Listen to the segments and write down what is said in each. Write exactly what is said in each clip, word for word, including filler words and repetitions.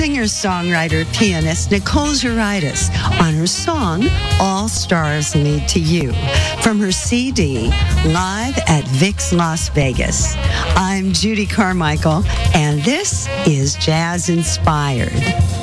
singer-songwriter, pianist Nicole Zuritis on her song, All Stars Lead to You, from her C D, Live at Vic's Las Vegas. I'm Judy Carmichael, and this is Jazz Inspired.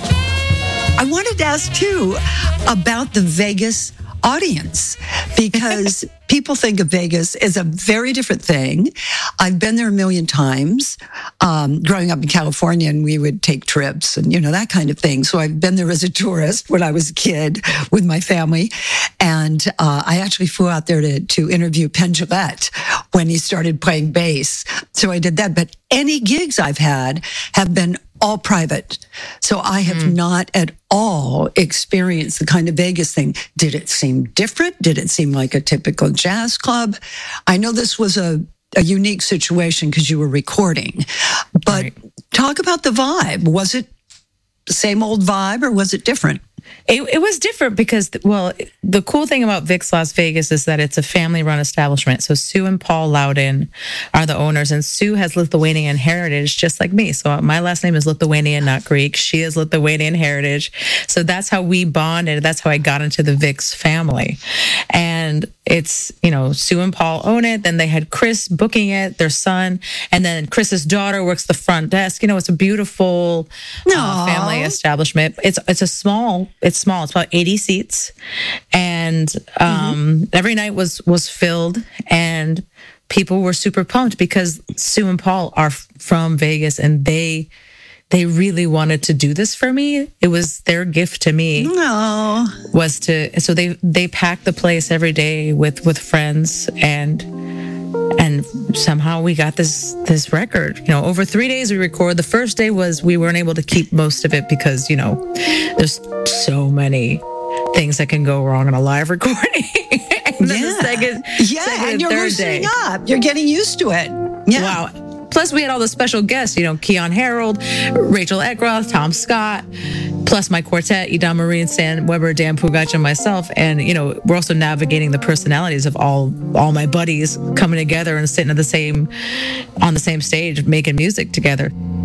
I wanted to ask, too, about the Vegas audience, because people think of Vegas as a very different thing. I've been there a million times. Um, growing up in California, and we would take trips and, you know, that kind of thing. So I've been there as a tourist when I was a kid with my family. And uh, I actually flew out there to, to interview Penn Jillette when he started playing bass. So I did that. But any gigs I've had have been all private. So I have mm. not at all experienced the kind of Vegas thing. Did it seem different? Did it seem like a typical jazz club? I know this was a, a unique situation because you were recording, but right. Talk about the vibe. Was it the same old vibe or was it different? It, it was different because, well, the cool thing about Vic's Las Vegas is that it's a family-run establishment. So Sue and Paul Loudon are the owners, and Sue has Lithuanian heritage, just like me. So my last name is Lithuanian, not Greek. She is Lithuanian heritage. So that's how we bonded. That's how I got into the Vic's family. And it's, you know, Sue and Paul own it. Then they had Chris booking it, their son. And then Chris's daughter works the front desk. You know, it's a beautiful uh, family establishment. It's it's a small, it's small. It's about eighty seats. And um, mm-hmm. every night was was filled. And people were super pumped because Sue and Paul are from Vegas, and they they really wanted to do this for me. It was their gift to me. No. Was to so they they packed the place every day with with friends, and and somehow we got this this record. You know, over three days we record. The first day was we weren't able to keep most of it because, you know, there's so many things that can go wrong in a live recording. And then yeah. the second, yeah, second and you're third loosening day. up. You're getting used to it. Yeah. Wow. Plus, we had all the special guests, you know, Keon Harold, Rachel Eckroth, Tom Scott, plus my quartet, Idan Marie, Stan Weber, Dan Pugac, and myself. And, you know, we're also navigating the personalities of all all my buddies coming together and sitting at the same, on the same stage, making music together.